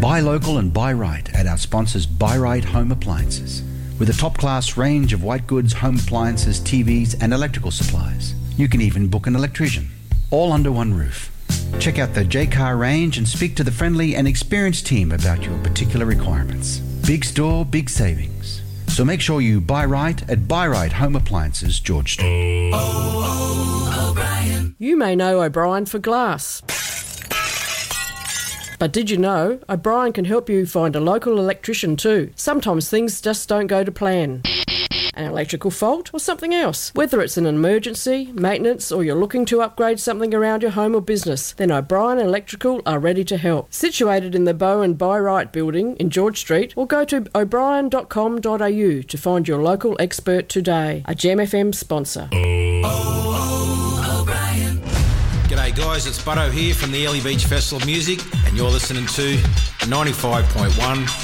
Buy local and buy right at our sponsors Buy Right Home Appliances. With a top-class range of white goods, home appliances, TVs and electrical supplies. You can even book an electrician, all under one roof. Check out the J-Car range and speak to the friendly and experienced team about your particular requirements. Big store, big savings. So make sure you buy right at Buy Right Home Appliances, George Street. O'Brien. You may know O'Brien for glass. But did you know O'Brien can help you find a local electrician too? Sometimes things just don't go to plan. An electrical fault or something else. Whether it's an emergency, maintenance, or you're looking to upgrade something around your home or business, then O'Brien Electrical are ready to help. Situated in the Bow and Buy Right building in George Street, or go to o'brien.com.au to find your local expert today. A Gem FM sponsor. G'day guys, it's Butto here from the Early Beach Festival of Music, and you're listening to 95.1